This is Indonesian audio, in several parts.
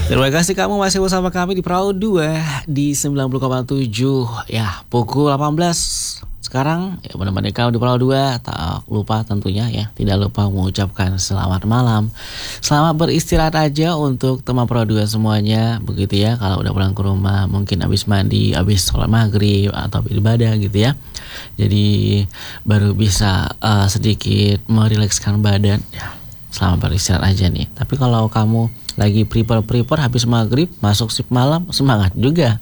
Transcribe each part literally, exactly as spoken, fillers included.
Terima kasih kamu masih bersama kami di Perahu dua di sembilan puluh koma tujuh ya, pukul delapan belas sekarang ya, benar-benar kamu di Perahu dua. Tak lupa tentunya ya, tidak lupa mengucapkan selamat malam. Selamat beristirahat aja untuk teman Perahu dua semuanya, begitu ya. Kalau udah pulang ke rumah mungkin habis mandi, habis sholat maghrib atau ibadah gitu ya. Jadi baru bisa uh, sedikit merilekskan badan ya. Selamat beristirahat aja nih. Tapi kalau kamu lagi prepare-prepare habis maghrib masuk shift malam, semangat juga.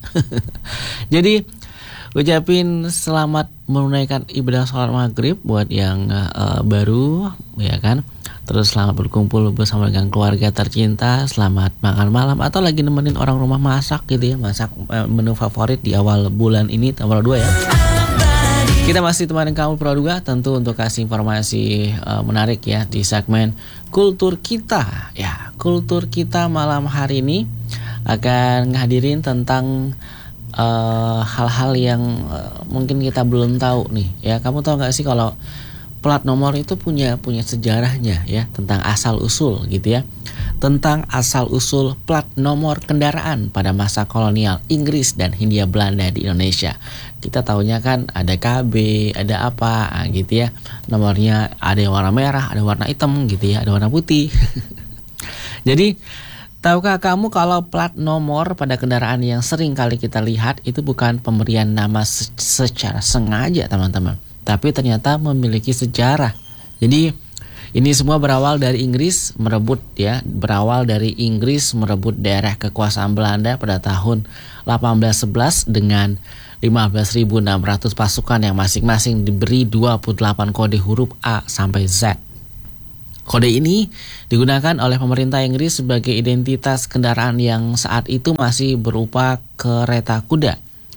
Jadi ucapin selamat menunaikan ibadah sholat maghrib buat yang uh, baru ya kan. Terus selamat berkumpul bersama dengan keluarga tercinta, selamat makan malam atau lagi nemenin orang rumah masak gitu ya, masak uh, menu favorit di awal bulan ini tanggal dua ya. Kita masih teman kamu Pro dua tentu untuk kasih informasi uh, menarik ya di segmen Kultur Kita. Ya, Kultur Kita malam hari ini akan ngadirin tentang uh, hal-hal yang uh, mungkin kita belum tahu nih. Ya, kamu tahu nggak sih kalau plat nomor itu punya punya sejarahnya ya, tentang asal usul gitu ya. Tentang asal-usul plat nomor kendaraan pada masa kolonial Inggris dan Hindia Belanda di Indonesia. Kita tahunya kan ada K B, ada apa gitu ya. Nomornya ada yang warna merah, ada warna hitam gitu ya, ada warna putih. Jadi, tahukah kamu kalau plat nomor pada kendaraan yang sering kali kita lihat itu bukan pemberian nama secara sengaja, teman-teman, tapi ternyata memiliki sejarah. Jadi ini semua berawal dari Inggris merebut ya, berawal dari Inggris merebut daerah kekuasaan Belanda pada tahun delapan belas sebelas dengan lima belas ribu enam ratus pasukan yang masing-masing diberi dua puluh delapan kode huruf A sampai Z. Kode ini digunakan oleh pemerintah Inggris sebagai identitas kendaraan yang saat itu masih berupa kereta kuda.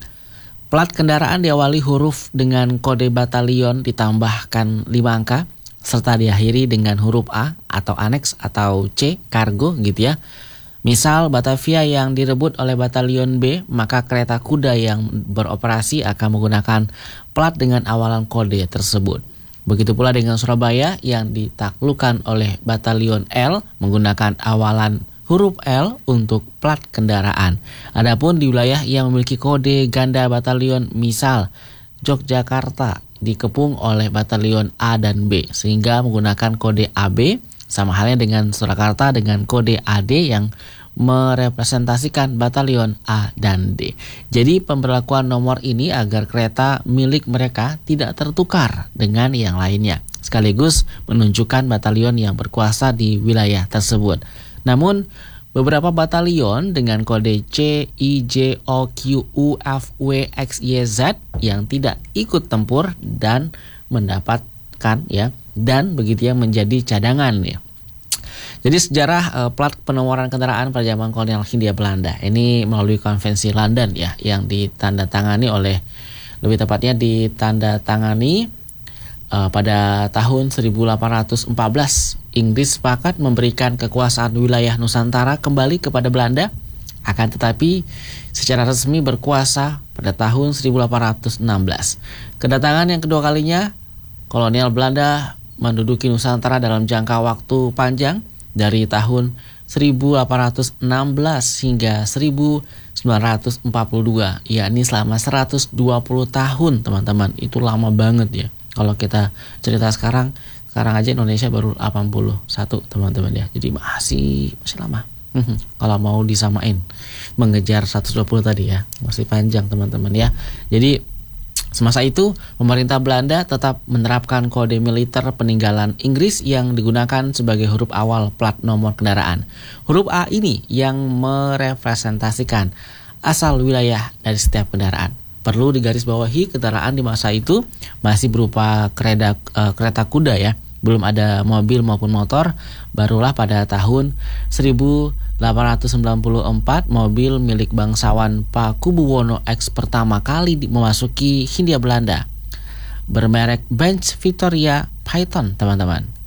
Plat kendaraan diawali huruf dengan kode batalion ditambahkan lima angka, serta diakhiri dengan huruf A atau aneks atau C, kargo gitu ya. Misal Batavia yang direbut oleh batalion B, maka kereta kuda yang beroperasi akan menggunakan plat dengan awalan kode tersebut. Begitu pula dengan Surabaya yang ditaklukkan oleh batalion L menggunakan awalan huruf L untuk plat kendaraan. Adapun di wilayah yang memiliki kode ganda batalion, misal Yogyakarta dikepung oleh batalion A dan B sehingga menggunakan kode A B, sama halnya dengan Surakarta dengan kode A D yang merepresentasikan batalion A dan D. Jadi pemberlakuan nomor ini agar kereta milik mereka tidak tertukar dengan yang lainnya, sekaligus menunjukkan batalion yang berkuasa di wilayah tersebut. Namun beberapa batalion dengan kode C, I, J, O, Q, U, F, W, X, Y, Z yang tidak ikut tempur dan mendapatkan ya, dan begitu ya menjadi cadangan ya. Jadi sejarah uh, plat penomoran kendaraan pada zaman kolonial Hindia Belanda ini melalui konvensi London ya, yang ditandatangani oleh, lebih tepatnya ditandatangani uh, pada tahun seribu delapan ratus empat belas. Inggris sepakat memberikan kekuasaan wilayah Nusantara kembali kepada Belanda, akan tetapi secara resmi berkuasa pada tahun seribu delapan ratus enam belas. Kedatangan yang kedua kalinya, kolonial Belanda menduduki Nusantara dalam jangka waktu panjang dari tahun seribu delapan ratus enam belas hingga seribu sembilan ratus empat puluh dua, yakni selama seratus dua puluh tahun, teman-teman. Itu lama banget ya. Kalau kita cerita sekarang, sekarang aja Indonesia baru delapan puluh satu, teman-teman ya. Jadi masih masih lama. Kalau mau disamain mengejar seratus dua puluh tadi ya, masih panjang, teman-teman ya. Jadi semasa itu pemerintah Belanda tetap menerapkan kode militer peninggalan Inggris yang digunakan sebagai huruf awal plat nomor kendaraan. Huruf A ini yang merepresentasikan asal wilayah dari setiap kendaraan. Perlu digarisbawahi, kendaraan di masa itu masih berupa kereta, uh, kereta kuda ya, belum ada mobil maupun motor. Barulah pada tahun seribu delapan ratus sembilan puluh empat mobil milik bangsawan Pakubuwono X pertama kali memasuki Hindia Belanda bermerek Benz Victoria Python, teman-teman.